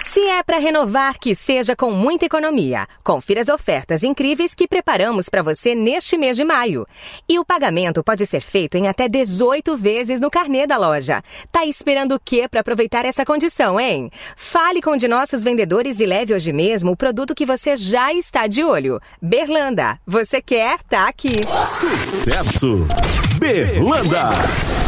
Se é para renovar, que seja com muita economia. Confira as ofertas incríveis que preparamos para você neste mês de maio. E o pagamento pode ser feito em até 18 vezes no carnê da loja. Tá esperando o quê para aproveitar essa condição, hein? Fale com um de nossos vendedores e leve hoje mesmo o produto que você já está de olho. Berlanda, você quer? Tá aqui. Sucesso! Berlanda!